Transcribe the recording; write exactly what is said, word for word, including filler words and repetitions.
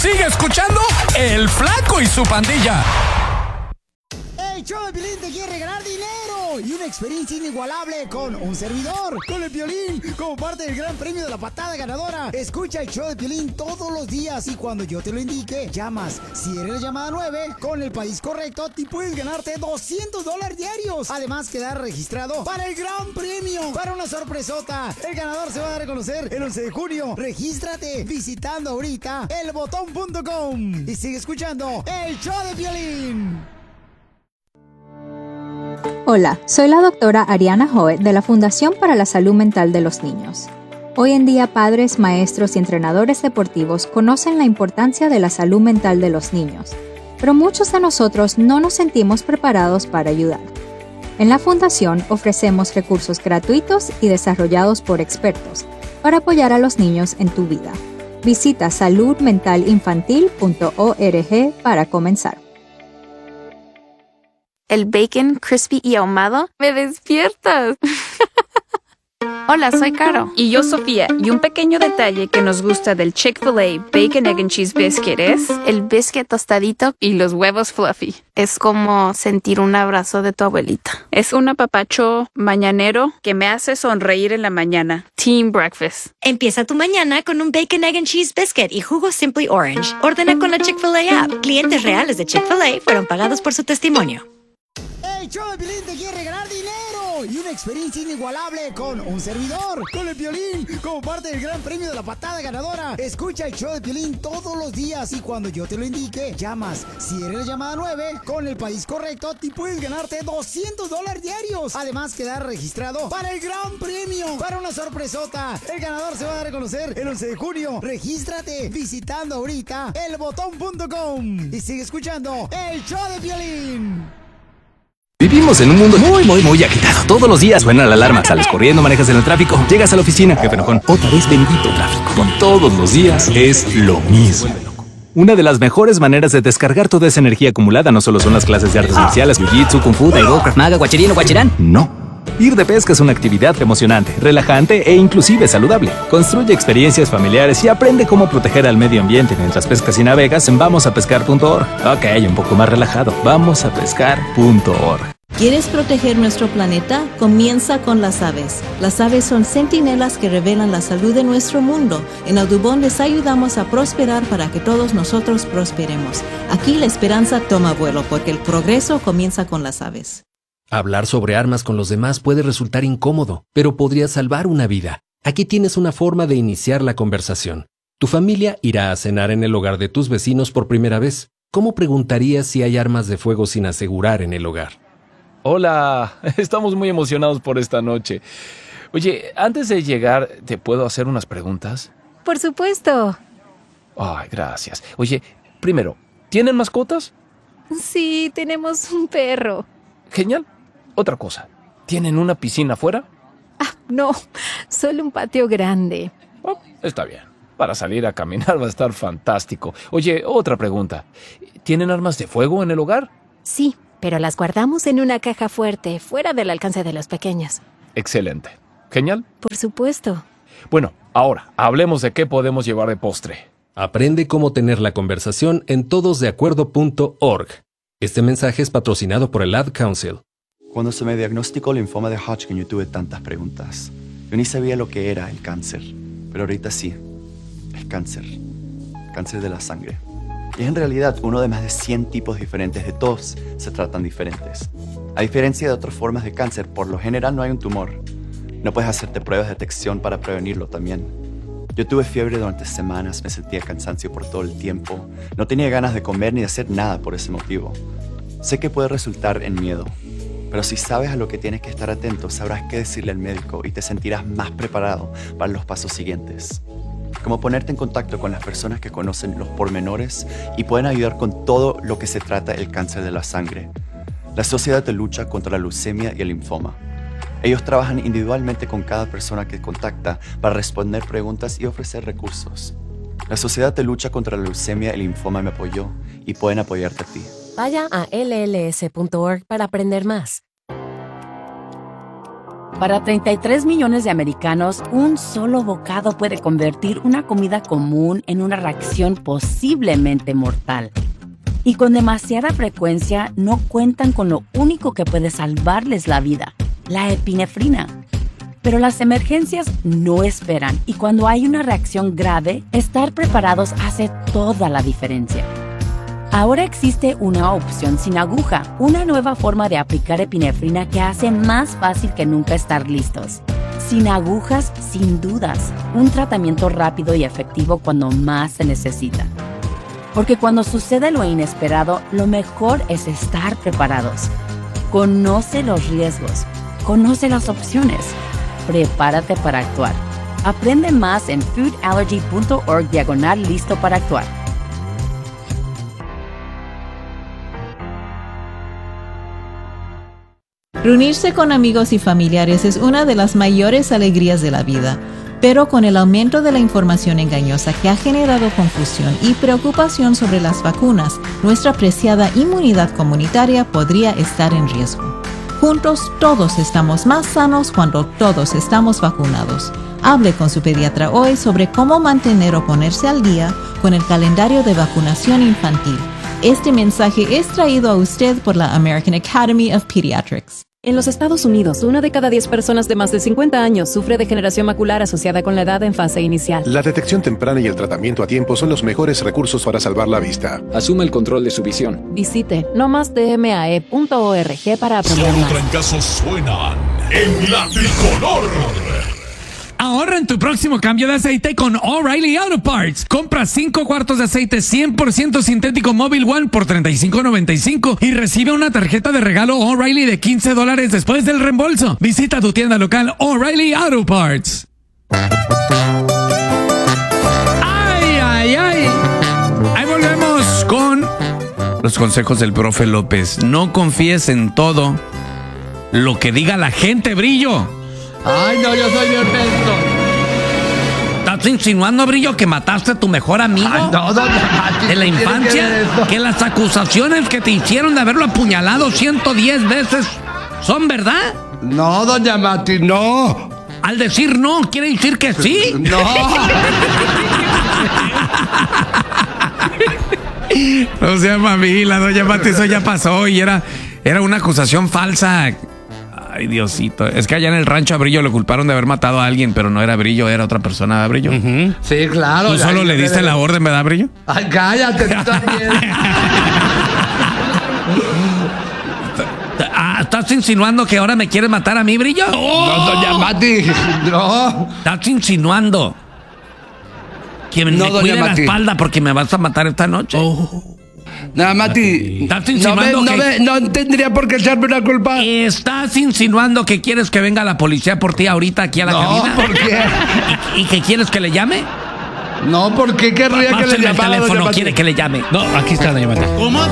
Sigue escuchando El Flaco y su pandilla. El show de Piolín te quiere regalar dinero y una experiencia inigualable con un servidor, con el Piolín, como parte del gran premio de la patada ganadora. Escucha el show de Piolín todos los días y cuando yo te lo indique, llamas. Si eres la llamada nueve, con el país correcto, te puedes ganarte doscientos dólares diarios. Además, quedar registrado para el gran premio, para una sorpresota. El ganador se va a dar a conocer el once de junio. Regístrate visitando ahorita el botón punto com y sigue escuchando el show de Piolín. Hola, soy la doctora Ariana Hoet de la Fundación para la Salud Mental de los Niños. Hoy en día, padres, maestros y entrenadores deportivos conocen la importancia de la salud mental de los niños, pero muchos de nosotros no nos sentimos preparados para ayudar. En la Fundación ofrecemos recursos gratuitos y desarrollados por expertos para apoyar a los niños en tu vida. Visita salud mental infantil punto org para comenzar. El bacon crispy y ahumado, ¡me despiertas! Hola, soy Caro. Y yo, Sofía. Y un pequeño detalle que nos gusta del Chick-fil-A Bacon, Egg and Cheese Biscuit es el biscuit tostadito y los huevos fluffy. Es como sentir un abrazo de tu abuelita. Es un apapacho mañanero que me hace sonreír en la mañana. Team Breakfast. Empieza tu mañana con un Bacon, Egg and Cheese Biscuit y jugo Simply Orange. Ordena con la Chick-fil-A app. Clientes reales de Chick-fil-A fueron pagados por su testimonio. El show de Piolín te quiere regalar dinero y una experiencia inigualable con un servidor, con el Piolín, como parte del gran premio de la patada ganadora. Escucha el show de Piolín todos los días y cuando yo te lo indique, llamas. Si eres la llamada nueve, con el país correcto, te puedes ganarte doscientos dólares diarios. Además, quedar registrado para el gran premio, para una sorpresota. El ganador se va a dar a conocer el once de junio. Regístrate visitando ahorita el botón punto com y sigue escuchando el show de Piolín. Vivimos en un mundo muy, muy, muy agitado. Todos los días suena la alarma. Sales corriendo, manejas en el tráfico, llegas a la oficina. Jefe enojón, otra vez bendito tráfico. Todos los días es lo mismo. Una de las mejores maneras de descargar toda esa energía acumulada no solo son las clases de artes marciales, jiu-jitsu, kung fu, taekwondo, krav maga, guachirino o guachirán. No. Ir de pesca es una actividad emocionante, relajante e inclusive saludable. Construye experiencias familiares y aprende cómo proteger al medio ambiente mientras pescas y navegas en vamos a pescar punto org. Ok, un poco más relajado. vamos a pescar punto org. ¿Quieres proteger nuestro planeta? Comienza con las aves. Las aves son centinelas que revelan la salud de nuestro mundo. En Audubon les ayudamos a prosperar para que todos nosotros prosperemos. Aquí la esperanza toma vuelo porque el progreso comienza con las aves. Hablar sobre armas con los demás puede resultar incómodo, pero podría salvar una vida. Aquí tienes una forma de iniciar la conversación. Tu familia irá a cenar en el hogar de tus vecinos por primera vez. ¿Cómo preguntarías si hay armas de fuego sin asegurar en el hogar? Hola, estamos muy emocionados por esta noche. Oye, antes de llegar, ¿te puedo hacer unas preguntas? Por supuesto. Ay, gracias. Oye, primero, ¿tienen mascotas? Sí, tenemos un perro. Genial. Otra cosa, ¿tienen una piscina afuera? Ah, no, solo un patio grande. Oh, está bien. Para salir a caminar va a estar fantástico. Oye, otra pregunta. ¿Tienen armas de fuego en el hogar? Sí, pero las guardamos en una caja fuerte, fuera del alcance de los pequeños. Excelente. Genial. Por supuesto. Bueno, ahora, hablemos de qué podemos llevar de postre. Aprende cómo tener la conversación en todos de acuerdo punto org. Este mensaje es patrocinado por el Ad Council. Cuando se me diagnosticó linfoma de Hodgkin, yo tuve tantas preguntas. Yo ni sabía lo que era el cáncer, pero ahorita sí. Es cáncer. Cáncer de la sangre. Y es en realidad uno de más de cien tipos diferentes. De todos se tratan diferentes. A diferencia de otras formas de cáncer, por lo general no hay un tumor. No puedes hacerte pruebas de detección para prevenirlo también. Yo tuve fiebre durante semanas, me sentía cansancio por todo el tiempo. No tenía ganas de comer ni de hacer nada por ese motivo. Sé que puede resultar en miedo. Pero si sabes a lo que tienes que estar atento, sabrás qué decirle al médico y te sentirás más preparado para los pasos siguientes. Como ponerte en contacto con las personas que conocen los pormenores y pueden ayudar con todo lo que se trata el cáncer de la sangre. La Sociedad de Lucha contra la Leucemia y el Linfoma. Ellos trabajan individualmente con cada persona que contacta para responder preguntas y ofrecer recursos. La Sociedad de Lucha contra la Leucemia y el Linfoma me apoyó y pueden apoyarte a ti. Vaya a L L S punto org para aprender más. Para treinta y tres millones de americanos, un solo bocado puede convertir una comida común en una reacción posiblemente mortal. Y con demasiada frecuencia no cuentan con lo único que puede salvarles la vida, la epinefrina. Pero las emergencias no esperan y cuando hay una reacción grave, estar preparados hace toda la diferencia. Ahora existe una opción sin aguja, una nueva forma de aplicar epinefrina que hace más fácil que nunca estar listos. Sin agujas, sin dudas, un tratamiento rápido y efectivo cuando más se necesita. Porque cuando sucede lo inesperado, lo mejor es estar preparados. Conoce los riesgos, conoce las opciones, prepárate para actuar. Aprende más en foodallergy.org diagonal listo para actuar. Reunirse con amigos y familiares es una de las mayores alegrías de la vida, pero con el aumento de la información engañosa que ha generado confusión y preocupación sobre las vacunas, nuestra preciada inmunidad comunitaria podría estar en riesgo. Juntos todos estamos más sanos cuando todos estamos vacunados. Hable con su pediatra hoy sobre cómo mantener o ponerse al día con el calendario de vacunación infantil. Este mensaje es traído a usted por la American Academy of Pediatrics. En los Estados Unidos, una de cada diez personas de más de cincuenta años sufre degeneración macular asociada con la edad en fase inicial. La detección temprana y el tratamiento a tiempo son los mejores recursos para salvar la vista. Asuma el control de su visión. Visite no más d m a e punto org para aprender Solo más. trancazos suenan en la tricolor. Ahorra en tu próximo cambio de aceite con O'Reilly Auto Parts. Compra cinco cuartos de aceite cien por ciento sintético Mobil One por treinta y cinco noventa y cinco y recibe una tarjeta de regalo O'Reilly de quince dólares después del reembolso. Visita tu tienda local O'Reilly Auto Parts. ¡Ay, ay, ay! Ahí volvemos con los consejos del profe López. No confíes en todo lo que diga la gente, Brillo. Ay, no, yo soy bien pesto. ¿Estás insinuando, Brillo, que mataste a tu mejor amigo? Ay, no, doña Mati, ¿de la ¿qué tiene infancia? que ver esto? Que las acusaciones que te hicieron de haberlo apuñalado ciento diez veces son verdad. No, doña Mati, no. Al decir no, quiere decir que sí. No. No sea mamila, doña Mati, eso ya pasó y era, era una acusación falsa. Ay, Diosito. Es que allá en el rancho a Brillo lo culparon de haber matado a alguien, pero no era Brillo, era otra persona, Brillo. Uh-huh. Sí, claro. Tú solo le diste la orden, ¿verdad, Brillo? Ay, cállate, tú también. Ah, ¿estás insinuando que ahora me quieres matar a mí, Brillo? No, doña Mati, no. ¿Estás insinuando que No, me doña cuide la Mati. espalda porque me vas a matar esta noche? Oh. Nada, Mati. ¿Estás No, insinuando me, no, que... me, no tendría por qué echarme una culpa. ¿Estás insinuando que quieres que venga la policía por ti ahorita aquí a la No, cabina? ¿por qué? ¿Y, y que quieres que le llame? No, ¿por qué querría que le Pásale el llamara, doña teléfono, Mati? quiere que le llame. No, aquí está, doña Mati. ¿Cómo?